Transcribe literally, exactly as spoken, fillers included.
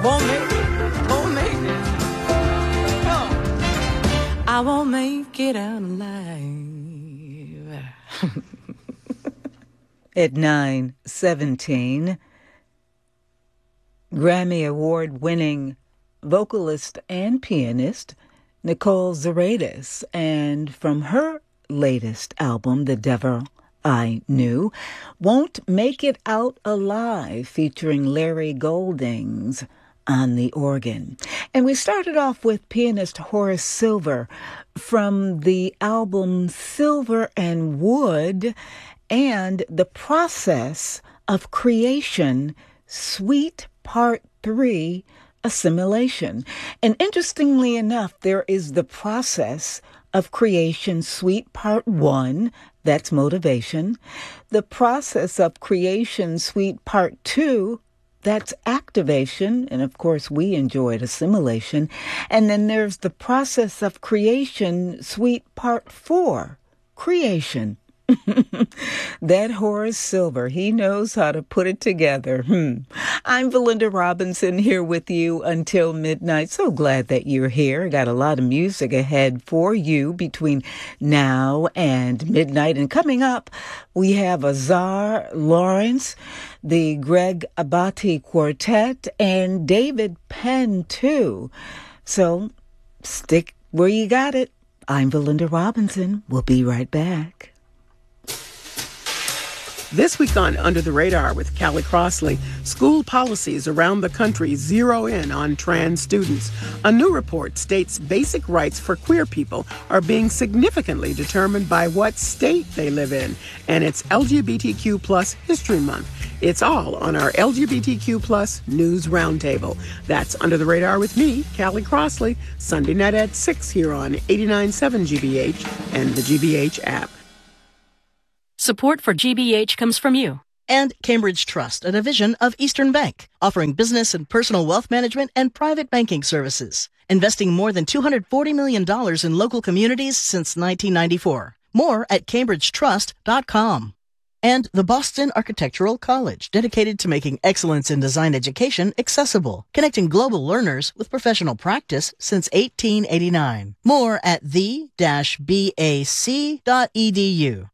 Won't make it, won't make it. Oh. I won't make it out alive. At nine seventeen, Grammy Award-winning vocalist and pianist Nicole Zaraitis, and from her latest album, The Devil I Knew, Won't Make It Out Alive, featuring Larry Goldings on the organ. And we started off with pianist Horace Silver from the album Silver and Wood and The Process of Creation, Suite Part three, Assimilation. And interestingly enough, there is The Process of Creation, Suite Part one, that's Motivation. The Process of Creation, Suite Part two, that's Activation. And of course, we enjoyed Assimilation. And then there's The Process of Creation, Suite Part four, Creation. That Horace Silver, he knows how to put it together. Hmm. I'm Belinda Robinson here with you until midnight. So glad that you're here. Got a lot of music ahead for you between now and midnight. And coming up, we have Azar Lawrence, the Greg Abati Quartet, and David Penn, too. So stick where you got it. I'm Belinda Robinson. We'll be right back. This week on Under the Radar with Callie Crossley, school policies around the country zero in on trans students. A new report states basic rights for queer people are being significantly determined by what state they live in. And it's L G B T Q plus History Month. It's all on our L G B T Q plus News Roundtable. That's Under the Radar with me, Callie Crossley, Sunday night at six here on eighty-nine point seven G B H and the G B H app. Support for G B H comes from you. And Cambridge Trust, a division of Eastern Bank, offering business and personal wealth management and private banking services, investing more than two hundred forty million dollars in local communities since nineteen ninety-four. More at cambridge trust dot com. And the Boston Architectural College, dedicated to making excellence in design education accessible, connecting global learners with professional practice since eighteen eighty-nine. More at the dash b a c dot e d u.